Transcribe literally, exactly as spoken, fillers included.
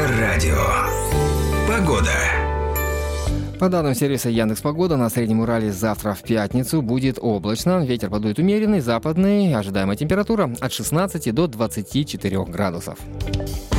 Эльдорадио. Погода. По данным сервиса Яндекс.Погода, на Среднем Урале завтра в пятницу будет облачно. Ветер подует умеренный, западный. Ожидаемая температура от шестнадцати до двадцати четырёх градусов.